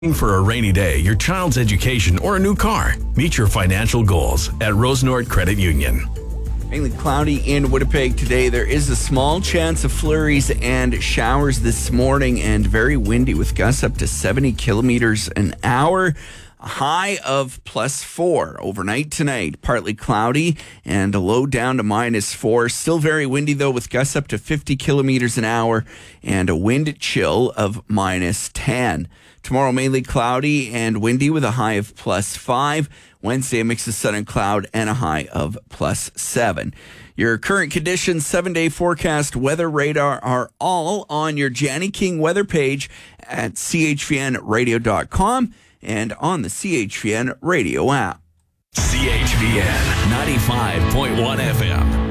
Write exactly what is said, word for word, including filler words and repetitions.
For a rainy day, your child's education, or a new car, meet your financial goals at Rosenort Credit Union. Mainly cloudy in Winnipeg today. There is a small chance of flurries and showers this morning, and very windy with gusts up to seventy kilometers an hour. A high of plus four overnight tonight. Partly cloudy and a low down to minus four. Still very windy though, with gusts up to fifty kilometers an hour and a wind chill of minus ten. Tomorrow, mainly cloudy and windy with a high of plus five. Wednesday, a mix of sun and cloud and a high of plus seven. Your current conditions, seven-day forecast, weather radar are all on your Janny King weather page at c h v n radio dot com and on the C H V N radio app. C H V N ninety-five point one F M.